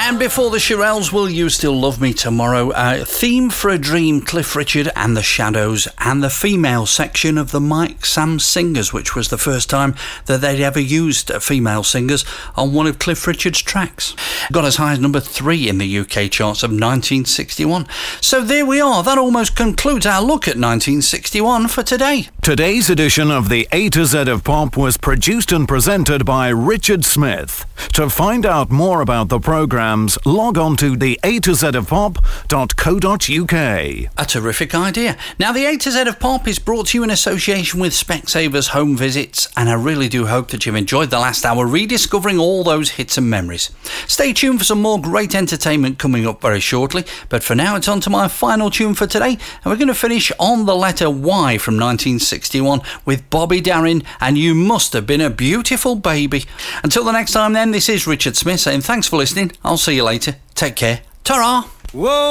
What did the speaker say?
And before the Shirelles, Will You Still Love Me Tomorrow? Theme for a Dream, Cliff Richard and the Shadows, and the female section of the Mike Sam Singers, which was the first time that they'd ever used female singers on one of Cliff Richard's tracks. Got as high as number 3 in the UK charts of 1961. So there we are. That almost concludes our look at 1961 for today. Today's edition of the A to Z of Pop was produced and presented by Richard Smith. To find out more about the programmes, log on to the A to Z of Pop.co.uk. A terrific idea. Now, the A to Z of Pop is brought to you in association with Specsavers Home Visits, and I really do hope that you've enjoyed the last hour rediscovering all those hits and memories. Stay tuned for some more great entertainment coming up very shortly, but for now it's on to my final tune for today, and we're going to finish on the letter Y from 1961 with Bobby Darin and You Must Have Been a Beautiful Baby. Until the next time then, this is Richard Smith saying thanks for listening. I'll see you later. Take care. Ta-ra! Whoa!